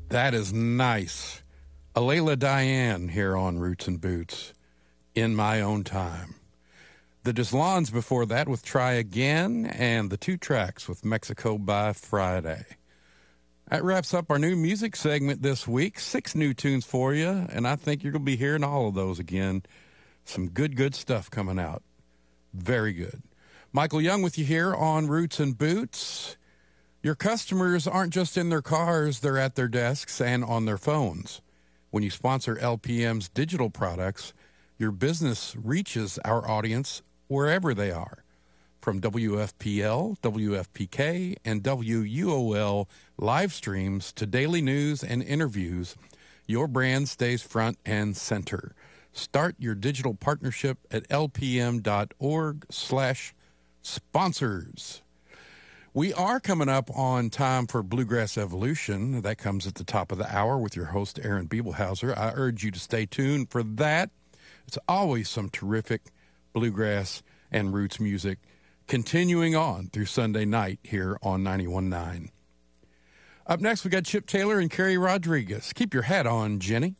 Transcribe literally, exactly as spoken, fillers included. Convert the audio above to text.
That is nice. Alayla Diane here on Roots and Boots, In My Own Time. The Deslons before that with Try Again, and the two tracks with Mexico by Friday. That wraps up our new music segment this week. Six new tunes for you, and I think you're going to be hearing all of those again. Some good, good stuff coming out. Very good. Michael Young with you here on Roots and Boots. Your customers aren't just in their cars, they're at their desks and on their phones. When you sponsor L P M's digital products, your business reaches our audience wherever they are. From W F P L, W F P K, and W U O L live streams to daily news and interviews, your brand stays front and center. Start your digital partnership at lpm.org slash sponsors. We are coming up on time for Bluegrass Evolution. That comes at the top of the hour with your host, Aaron Biebelhauser. I urge you to stay tuned for that. It's always some terrific bluegrass and roots music continuing on through Sunday night here on ninety-one point nine. Up next, we got Chip Taylor and Kerry Rodriguez. Keep your hat on, Jenny.